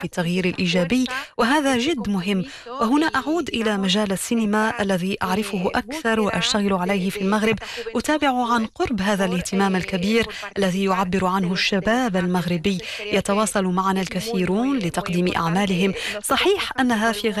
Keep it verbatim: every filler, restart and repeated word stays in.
بالتغيير الإيجابي، وهذا جد مهم. وهنا أعود إلى مجال السينما الذي أعرفه أكثر وأشتغل عليه في المغرب. أتابع عن قرب هذا الاهتمام الكبير الذي يعبر عنه الشباب المغربي. يتواصل معنا الكثيرون لتقديم أعمالهم. صحيح أنها في